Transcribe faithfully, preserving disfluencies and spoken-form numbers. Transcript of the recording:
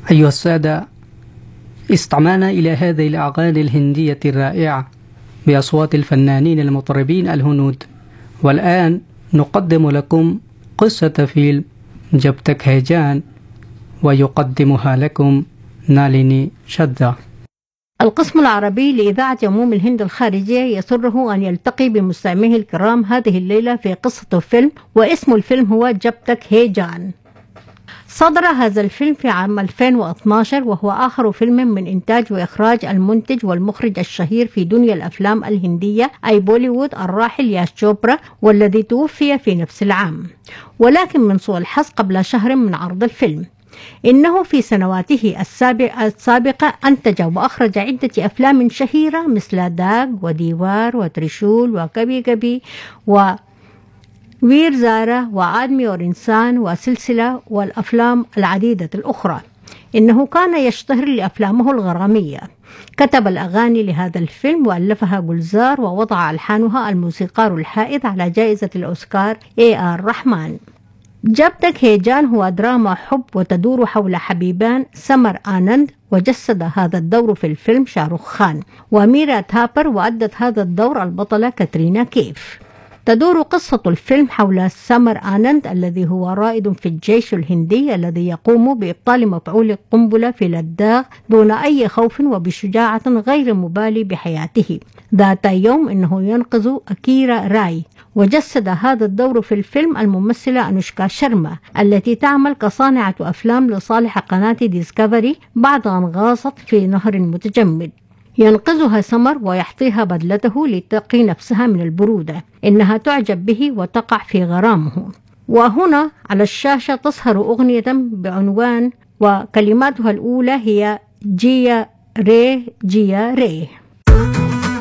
أيها السادة، استمعنا إلى هذه الأغاني الهندية الرائعة بأصوات الفنانين المطربين الهنود، والآن نقدم لكم قصة فيلم جب تک ہے جان، ويقدمها لكم ناليني شدة. القسم العربي لإذاعة عموم الهند الخارجية يسره أن يلتقي بمستمعيه الكرام هذه الليلة في قصة فيلم، واسم الفيلم هو جب تک ہے جان. صدر هذا الفيلم في عام ألفين واثني عشر، وهو آخر فيلم من إنتاج وإخراج المنتج والمخرج الشهير في دنيا الأفلام الهندية أي بوليوود الراحل ياش تشوبرا، والذي توفي في نفس العام. ولكن من سوء الحظ قبل شهر من عرض الفيلم، إنه في سنواته السابقة أنتج وأخرج عدة أفلام شهيرة مثل داغ وديوار وتريشول وكبي كبي و وير زارا وآدمي اور إنسان وسلسلة والأفلام العديدة الأخرى. إنه كان يشتهر لأفلامه الغرامية. كتب الأغاني لهذا الفيلم وألفها جلزار، ووضع ألحانها الموسيقار الحائز على جائزة الأوسكار إي آر رحمان. جب تک ہے جان هو دراما حب وتدور حول حبيبان سمر آنند، وجسد هذا الدور في الفيلم شاروخ خان وميرا ثابر، وأدت هذا الدور البطلة كاترينا كيف. تدور قصة الفيلم حول سمر آنند الذي هو رائد في الجيش الهندي الذي يقوم بإبطال مفعول قنبلة في لداخ دون أي خوف وبشجاعة غير مبالي بحياته. ذات يوم إنه ينقذ أكيرا راي، وجسد هذا الدور في الفيلم الممثلة أنوشكا شرما التي تعمل كصانعة أفلام لصالح قناة ديسكفري بعد أن غاصت في نهر متجمد. ينقذها سمر ويحظيها بدلته لتقي نفسها من البرودة. إنها تعجب به وتقع في غرامه. وهنا على الشاشة تظهر أغنية بعنوان وكلماتها الأولى هي جيا ري جيا ري.